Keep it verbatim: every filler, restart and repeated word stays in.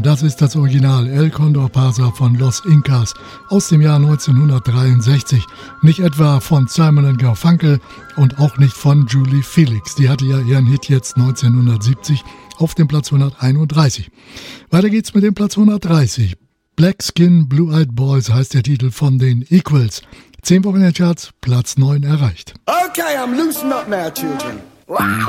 das ist das Original El Condor Pasa von Los Incas aus dem Jahr neunzehnhundertdreiundsechzig. Nicht etwa von Simon and Garfunkel und auch nicht von Julie Felix. Die hatte ja ihren Hit jetzt neunzehnhundertsiebzig auf dem Platz hunderteinunddreißig. Weiter geht's mit dem Platz hundertdreißig. Black Skin, Blue-Eyed Boys heißt der Titel von den Equals. Zehn Wochen in den Charts, Platz neun erreicht. Okay, I'm loosening up now, children. Wow.